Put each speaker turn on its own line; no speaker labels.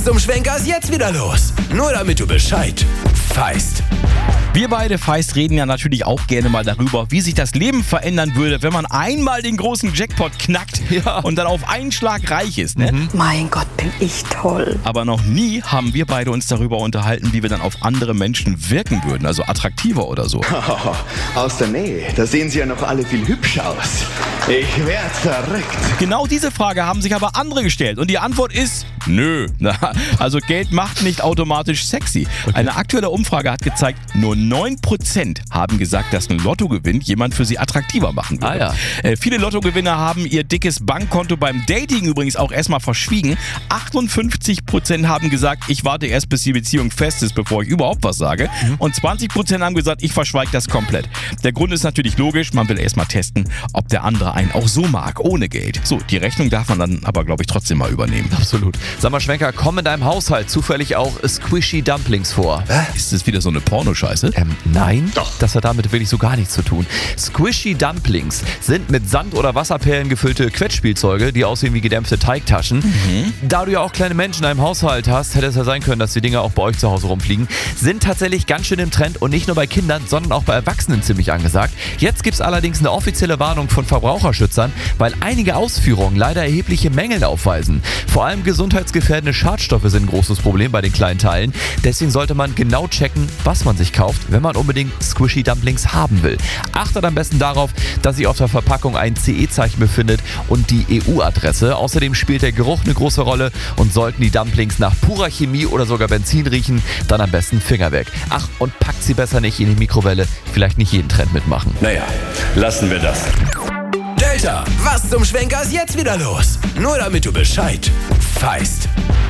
zum Schwenker ist jetzt wieder los? Nur damit du Bescheid weißt.
Wir beide Feist reden ja natürlich auch gerne mal darüber, wie sich das Leben verändern würde, wenn man einmal den großen Jackpot knackt und dann auf einen Schlag reich ist. Ne?
Mein Gott, bin ich toll.
Aber noch nie haben wir beide uns darüber unterhalten, wie wir dann auf andere Menschen wirken würden, also attraktiver oder so.
Aus der Nähe, da sehen sie ja noch alle viel hübscher aus. Ich werd verrückt.
Genau diese Frage haben sich aber andere gestellt und die Antwort ist nö. Also Geld macht nicht automatisch sexy. Okay. Eine aktuelle Umfrage hat gezeigt, nur 9% haben gesagt, dass ein Lottogewinn jemand für sie attraktiver machen würde. Viele Lottogewinner haben ihr dickes Bankkonto beim Dating übrigens auch erstmal verschwiegen. 58% haben gesagt, ich warte erst, bis die Beziehung fest ist, bevor ich überhaupt was sage. Und 20% haben gesagt, ich verschweige das komplett. Der Grund ist natürlich logisch, man will erstmal testen, ob der andere einen auch so mag, ohne Geld. So, die Rechnung darf man dann aber, glaube ich, trotzdem mal übernehmen.
Absolut. Sag mal, Schwenker, kommen in deinem Haushalt zufällig auch Squishy Dumplings vor?
Ist das wieder so eine Pornoscheiße?
Nein, doch. Das hat damit wirklich so gar nichts zu tun. Squishy Dumplings sind mit Sand- oder Wasserperlen gefüllte Quetschspielzeuge, die aussehen wie gedämpfte Teigtaschen. Da du ja auch kleine Menschen in deinem Haushalt hast, hätte es ja sein können, dass die Dinger auch bei euch zu Hause rumfliegen. Sind tatsächlich ganz schön im Trend und nicht nur bei Kindern, sondern auch bei Erwachsenen ziemlich angesagt. Jetzt gibt es allerdings eine offizielle Warnung von Verbraucherschützern, weil einige Ausführungen leider erhebliche Mängel aufweisen. Vor allem gesundheitsgefährdende Schadstoffe sind ein großes Problem bei den kleinen Teilen. Deswegen sollte man genau checken, was man sich kauft, wenn man unbedingt Squishy Dumplings haben will. Achtet am besten darauf, dass sich auf der Verpackung ein CE-Zeichen befindet und die EU-Adresse. Außerdem spielt der Geruch eine große Rolle und sollten die Dumplings nach purer Chemie oder sogar Benzin riechen, dann am besten Finger weg. Ach, und packt sie besser nicht in die Mikrowelle, vielleicht nicht jeden Trend mitmachen.
Naja, lassen wir das. Delta, was zum Schwenker ist jetzt wieder los? Nur damit du Bescheid weißt.